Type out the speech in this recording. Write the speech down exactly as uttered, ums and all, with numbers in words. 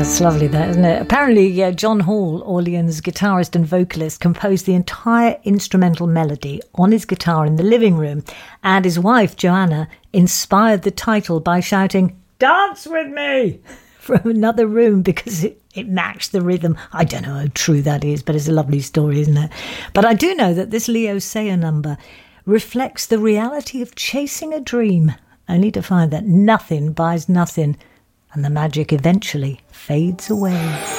it's lovely, that, isn't it? Apparently, yeah, John Hall, Orleans guitarist and vocalist, composed the entire instrumental melody on his guitar in the living room, and his wife, Joanna, inspired the title by shouting, "Dance with me!" from another room because it, it matched the rhythm. I don't know how true that is, but it's a lovely story, isn't it? But I do know that this Leo Sayer number reflects the reality of chasing a dream, only to find that nothing buys nothing, and the magic eventually fades away.